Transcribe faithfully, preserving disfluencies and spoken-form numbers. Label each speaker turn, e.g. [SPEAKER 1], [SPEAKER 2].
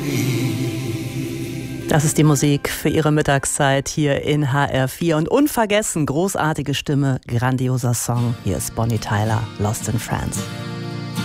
[SPEAKER 1] Das ist die Musik für Ihre Mittagszeit hier in H R vier. Und unvergessen, großartige Stimme, grandioser Song. Hier ist Bonnie Tyler, Lost in France.